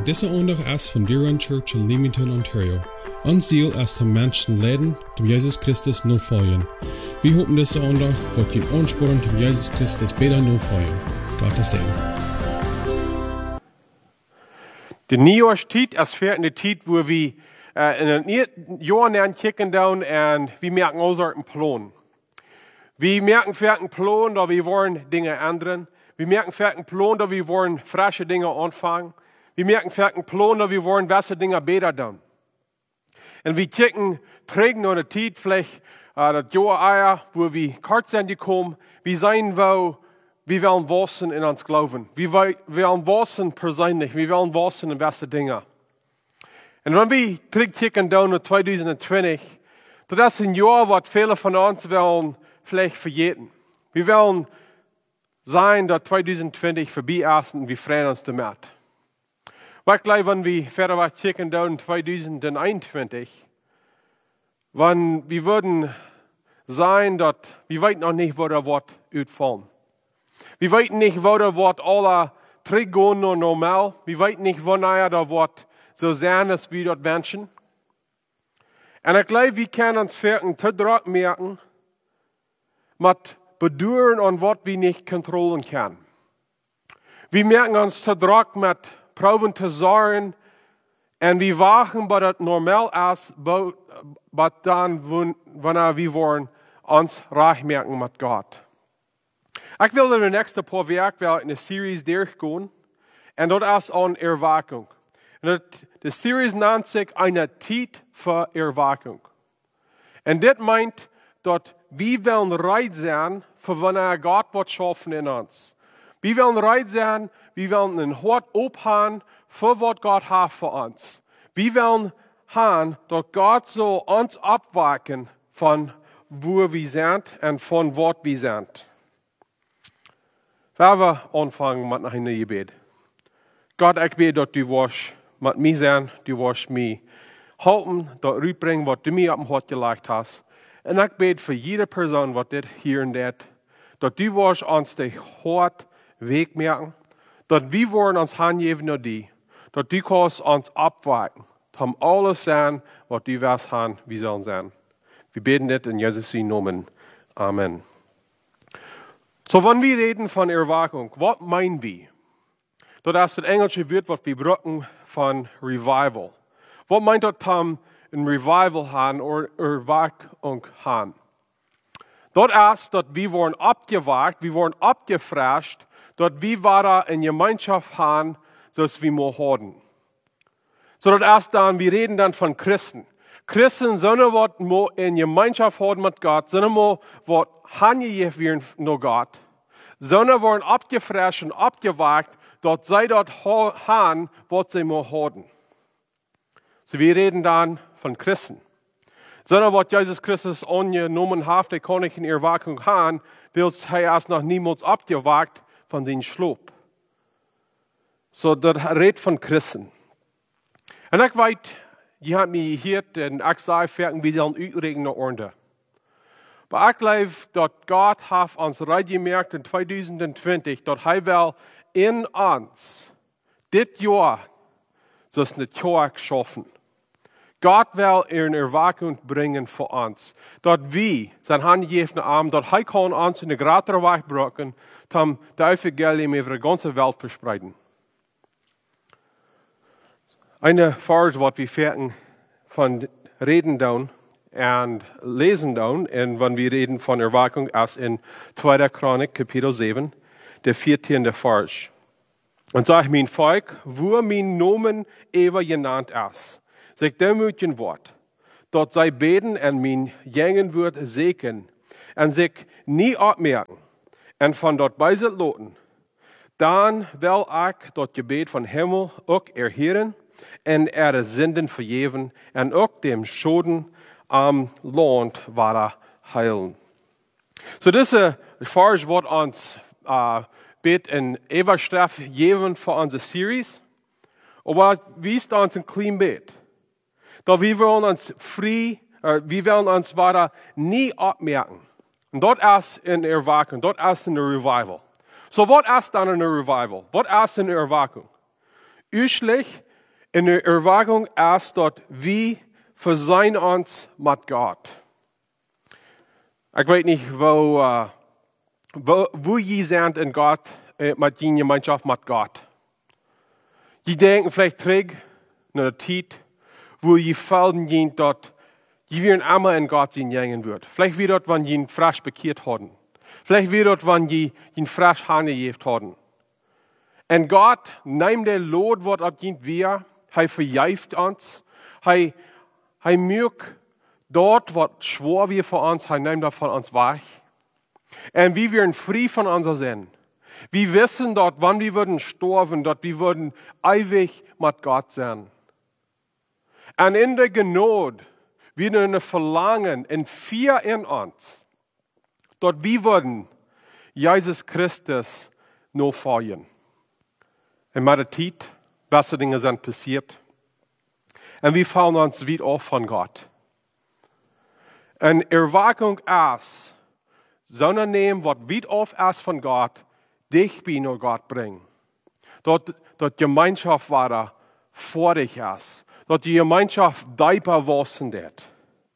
Deze aandag is van Deerrun Church in Leamington, Ontario. Ons ziel is om mensen leiden om Jezus Christus navolgen. We hopen deze aandag wordt je aansporen om Jezus Christus beter navolgen. Gottes Segen. De nieuwjaarstijd is weer een tijd waar we in het jaar naar kijken doen en we merken onze plan. We merken vaak een plan dat we wollen dingen ändern. We merken vaak een plan dat we wollen frische dingen aanvangen. We merken vaak een plan dat we wollen beste dingen beter doen. En we kijken terug naar de tijd, vielleicht dat jaar waar we kort zijn gekomen. We zijn wel, we willen wachsen in ons geloven. We willen wachsen persoonlijk. We willen wachsen in beste dingen. En wanneer we terugkijken naar 2020, dat is een jaar wat velen van ons willen vielleicht vergeten. We willen zijn dat 2020 voorbij is en we freuen ons ermee. Maar ik geloof, wanneer we verder kijken naar 2021, wanneer we worden zijn dat we weten nog niet wat er wordt uitvallen. We weten niet wat er wordt alle teruggaan naar normaal. We weten niet wanneer dat wordt zo zijn als we dat wensen. En ik geloof, we kunnen ons verken te druk merken, met beduren aan wat we niet controleren kunnen. We merken ons te druk met proberen te zorgen en we wachten wat het normaal is, wat dan wanneer we worden ons recht merken met God. Ik wil de nächste paar weken wel in een series doorgaan en dat is aan erwaking. De series nennt zich eine tijd voor erwaking. En dit meint dat we willen rijdt zijn voor wanneer God wat schaffen in ons. We willen rijdt zijn, we willen een hart opgaan voor wat God heeft voor ons. We willen gaan dat God zo ons opwaken van waar we zijn en van wat we zijn. Waar we aanvangen met een gebed. God, ik weet dat u was met mij zijn, u was mij helpen, dat u brengt wat u mij op het hart gelegd hebt. En ik bid voor iedere persoon wat dit hier en dat u was ons de hart weg merken, dat we worden ons handgeven naar die, dat u kost ons opwaken, om alles zijn wat u was gaan, we zullen zijn. We bidden dit in Jezus' naam. Amen. So, wanneer we reden van erwaking, wat meinen we? Dat is het Engelse woord wat we gebruiken van revival. Wat meint dat om een revival gaan of erwaking gaan? Dat is dat we worden opgewakt, we worden opgefrischt, dat we weer in gemeenschap gaan, zoals we mogen houden. So dat is dan, we reden dan van Christen. Christen zullen wat in gemeenschap houden met God, zullen wat handgegeven werden naar God, zullen worden opgefrischt en opgewakt, dat zij dat gaan wat zij mogen houden. So we reden dan van Christen. Zullen wat Jezus Christus aangenomen heeft, hij kon ik in erwaking gaan, wil hij als nog niemand opgewakt van zijn sloop. So dat redt van Christen. En ik weet, je hebt mij gehoord en ik zei verken, we zullen uitrekenen naar orde. Maar ik geloof dat God heeft ons gemerkt in 2020, dat hij wel in ons dit jaar zoals een kerk schaffen. God wil een erwaking brengen voor ons. Dat we zijn handgegeven arm, dat hij kan ons in de grotere weg brengen, om de evangelium over de ganze wereld verspreiden. Eine Vers wat we verken van reden doen en lezen doen, en wanneer we reden van erwaking, is in 2 Chronik, kapitel 7, de 14e vers. En zeg mijn volk, waar mijn nomen eeuwig genannt is, zich demoedigen wordt, dat zij beden en mijn jengen wordt zeken, en zich niet opmerken, en van dat bij zich laten. Dan wil ik dat gebed van hemel ook erheren, en de zinden vergeven, en ook dem Schoden am Land waar heilen. So deze vers wordt ons bid en eeuwigstraf geven voor onze series. Maar wie is ons een klein bed? Dat we willen ons we willen ons waar niet opmerken. En dat is een erwaking, dat is een revival. So wat is dan een revival? Wat is een erwaking? Uiteindelijk in der Erwartung ist, dort wie versehen uns mit Gott. Ich weiß nicht, wo je sind in Gott, mit die Gemeinschaft mit Gott. Die denken vielleicht zurück nach der Zeit, wo je Felden gehen dort, die werden immer in Gott sein gehen wird. Vielleicht wird dort, wenn die frisch bekehrt haben. Vielleicht wird dort, wenn die frisch hingegeben haben. Und Gott nimmt der Lot, was abgehend wir, er verjäft uns, er mögt dort, was schwor wir für uns, er nimmt das von uns weg. Und wir werden frei von unserer Sinn. Wir wissen dort, wann wir würden sterben, dort wir würden ewig mit Gott sein. Und in der Gnade, wir eine Verlangen in vier in uns, dort wir würden Jesus Christus noch feiern. In meiner Zeit, beste Dinge sind passiert. Und wir fallen uns wieder auf von Gott. Und Erwartung ist, sondern nehmen, was wieder auf ist von Gott, dich bei nur Gott bringen. Dort Gemeinschaft war da vor dich ist. Dort die Gemeinschaft deeper wachsen wird.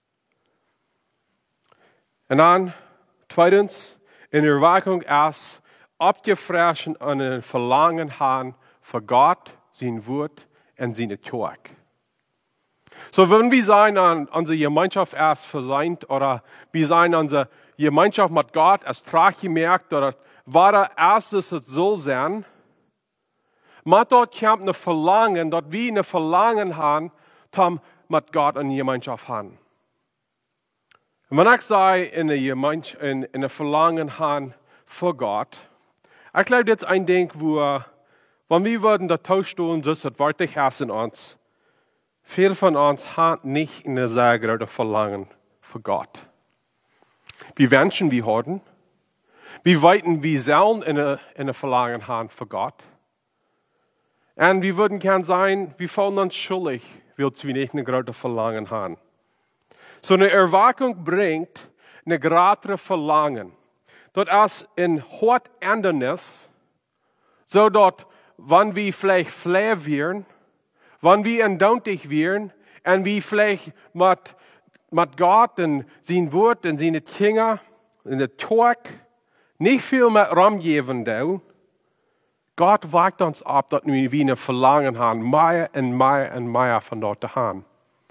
Und dann, zweitens, in Erwartung ist, abgefressen an ein Verlangen haben für Gott, sein Wort und seine Tag. So, wenn wir sein an unsere Gemeinschaft erst verseint oder wir sein unsere Gemeinschaft mit Gott als trag gemerkt oder war der erstes es soll sein, mit dort kommt ein Verlangen, dort wir ein Verlangen haben, mit Gott eine Gemeinschaft haben. Und wenn ich sage, in eine Verlangen haben für Gott, ich glaube, das ist ein Ding, wo, wenn wir würden da tauschen, das ist wirklich Herz in uns. Viele von uns haben nicht eine sehr große Verlangen für Gott. Wir wünschen, wir haben. Wir weiten, wir sollen eine Verlangen haben für Gott. Und wir würden gern sein, wir fühlen uns schuldig, weil wir nicht eine große Verlangen haben. So eine Erwartung bringt eine große Verlangen. Dort ist ein hart Ändernis, so dort, wenn wir vielleicht fleiß werden, wenn wir endautig werden, und wir vielleicht mit Gott und sein Wort und seine Kinder in der Tag nicht viel mehr rumgeben da, Gott wagt uns ab, dass wir eine Verlangen haben, mehr und mehr und mehr von dort zu haben.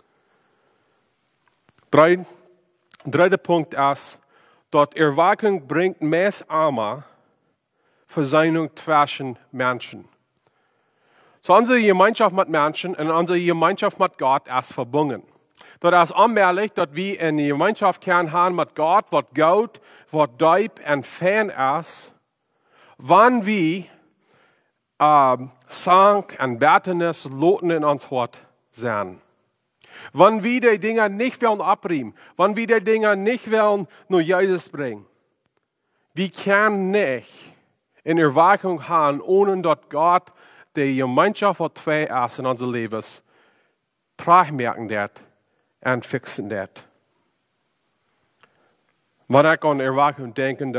Dritter Punkt ist, dort Erwartung bringt mehr Arme Versöhnung zwischen Menschen. So unsere Gemeinschaft mit Menschen und unsere Gemeinschaft mit Gott ist verbunden. Dort ist unmöglich, dass wir eine Gemeinschaft haben mit Gott, was gut, was deep und fern ist, wenn wir Sang und Betenis loten in uns Hort sein. Wenn wir die Dinge nicht wollen abriemen, wenn wir die Dinge nicht wollen nur Jesus bringen, wir können nicht in Erwartung haben, ohne dass Gott die Gemeinschaft, was zwei ist in unser Leben, tragmerken wird und fixen wird. Wenn ich an Erwartung denke,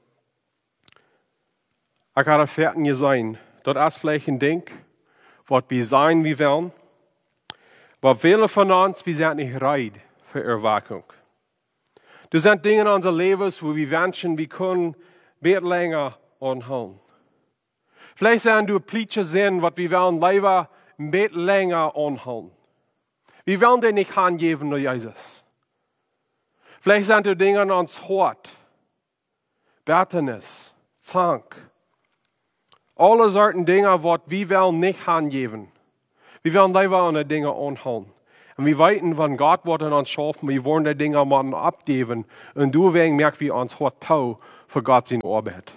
ich habe fertig gesehen, das ist vielleicht ein Ding, was wir sein wie wollen, aber viele von uns, wir sind nicht bereit für Erwartung. Das sind Dinge in unserem Leben, wo wir wünschen, wir können mehr länger anhalten. Vielleicht sind du Plätze sehen, was wir wollen lieber mehr länger anhalten. Wir wollen dir nicht angeben nur Jesus. Vielleicht sind du Dinge in uns Hort, Betenis, Zank. Alle Sorten Dinge, was wir wollen nicht angeben. Wir wollen lieber an die Dinge anhalten. Und wir weiten, wenn Gott wird in uns schaffen, wir wollen die Dinge mal abgeben. Und du wegen merkst, wie uns Hort tau für Gott seine Arbeit.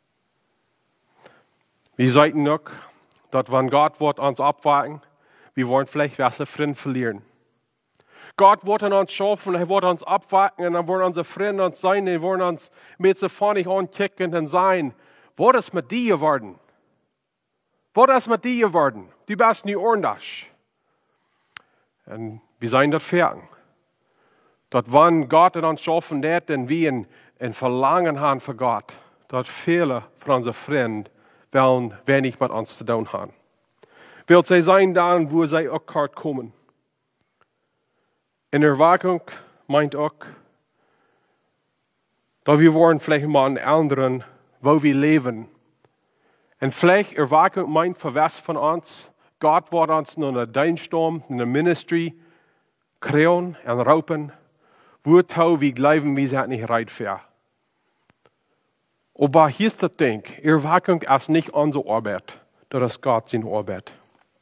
Wir sollten noch, dass wenn Gott wird uns abwarten, wir wollen vielleicht was Freunde verlieren. Gott wird in uns schaffen, er wird uns abwarten und dann wollen unsere Freunde uns sein, die wollen uns mit so vorne ankicken und sein, was ist mit dir geworden? Was ist mit dir geworden? Du bist nicht ordentlich. Und wir sind das fertig. Dass wenn Gott in uns schaffen wird, und wir ein Verlangen haben für Gott, dass viele von unseren Freunden wollen wenig mit uns zu tun haben. Wird sie sein dann, wo sie auch gerade kommen. In Erwartung meint auch, da wir wollen vielleicht mal einen anderen, wo wir leben. Und vielleicht Erwartung meint für was von uns, Gott wird uns nur einen Dienstturm, eine Ministry, kreuen und raupen, wo wir glauben, wir sind nicht reif für. Aber hier ist das Ding, Erwartung ist nicht unsere Arbeit, das ist Gott seine Arbeit.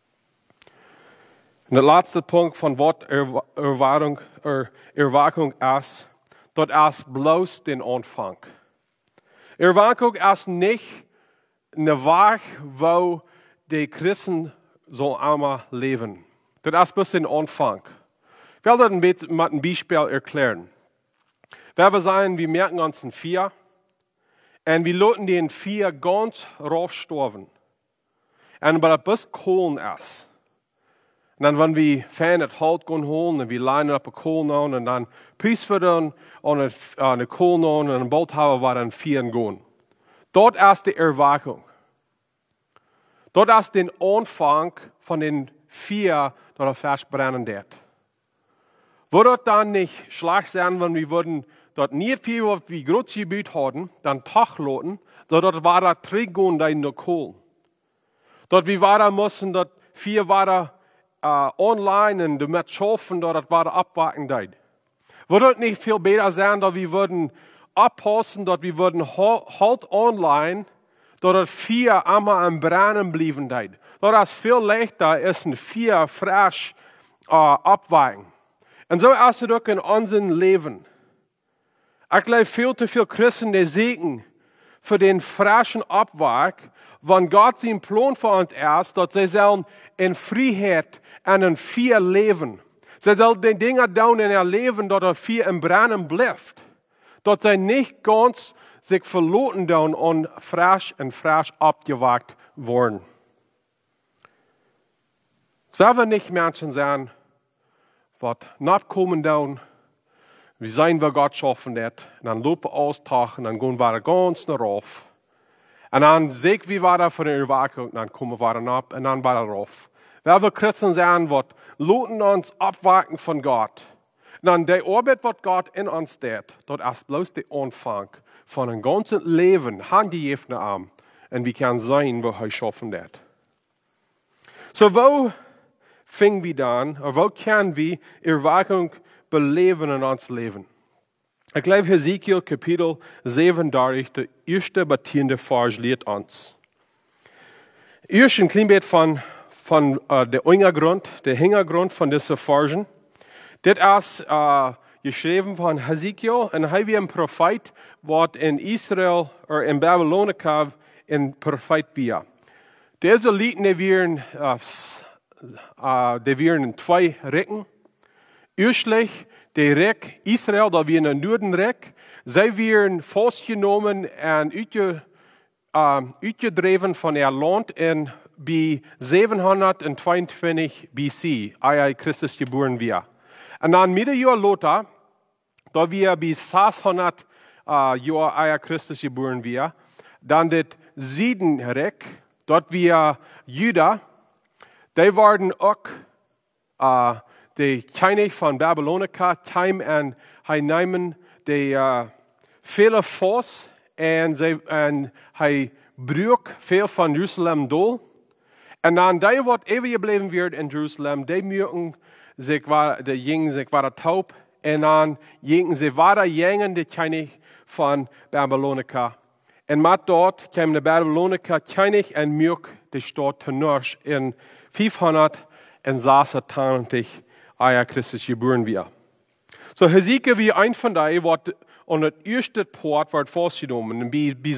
Und der letzte Punkt von Wort Erwartung ist, das ist bloß den Anfang. Erwartung ist nicht eine Weg, wo die Christen so einmal leben. Das ist bloß den Anfang. Ich will das mit einem Beispiel erklären. Wir sagen, wir merken uns ein Vier und wir lassen den Vier ganz raufstorben. Und bei der Bus Kohlen ist. Und dann, wenn wir Fan het Halt gehen holen, und wir linen op een kool aan, und dann pies wir dann an eine Kool aan, und dann bald haben wir dann 4 gehen. Dort ist die Erwartung. Dort ist der Anfang von den 4, die er festbrennen wird. Würde dann nicht schlecht sein, wenn wir würden dort nicht viel wie groß Gebiet hatten, dann Tag loten, dort war da 3 gehen in der Kohl. Dort wir waren mussten, dort 4 waren online und damit schaffen, dass das war abwarten deit. Würde es nicht viel besser sein, dass wir würden abpassen, dass wir würden halt online, dass das 4 einmal am Brennen blieben deit. Dass das viel leichter ist, ein 4 frisch abwarten. Und so ist es auch in unserem Leben. Ich glaube, viel zu viele Christen, die segnen für den frischen Abweg, wenn Gott den Plan für uns ist, dass sie sollen in Freiheit und in 4 leben. Sie sollen die Dinge tun in ihr Leben, dass das 4 im Brennen bleibt. Dass sie nicht ganz sich verloren tun und frisch abgewagt worden. Sollen wir nicht Menschen sein, was nachkommen tun, wie sein wir Gott schaffen wird, und dann laufen wir austachen, dann gehen wir ganz nach rauf. Und dann sehen wir weiter von der Erwartung, dann kommen wir dann ab und dann weiter rauf. Weil wir Christen sein, was lassen uns abwarten von Gott. Und dann die Arbeit, was Gott in uns tut, das ist bloß der Anfang von einem ganzen Leben, handgegeben Arm. Und wir können sein, wo er schaffen wird. So, wo fingen wir dann, oder wo können wir Erwartung beleben in uns Leben? Ich glaube, Hesekiel Kapitel 37, der erste bis 10. Vers lehrt uns. Erst ein klein bisschen von der Hintergrund von diesen Versen. Das ist geschrieben von Hesekiel, und er war ein Prophet, der in Israel oder in Babylonika ein Prophet war. Diese Lieden, die wären in 2 Recken. Erstlich, der Reck Israel, da wir in den Norden Reck, sie werden festgenommen und uitgedreven von ihr Land in bei 722 BC, als Christus geboren war. Und dann mit dem Jahr Lothar, da wir bei 600 Jahr als Christus geboren war, dann das Südenreck, dort wir Juda, die waren auch die König von Babylonika, Time und Heinemen, die viele Fuss und hij bruk veel van Jerusalem door. En dan die wat even gebleven werd in Jerusalem, die mögen sich waren taub. En dan gingen sie weiter gingen de König von Babylonika. En met dort kwam de Babylonika König en mög de Stadt Tenoch in 526 als Christus geboren war. So Hesekiel wie ein von denen, was an das erste Port wird festgenommen.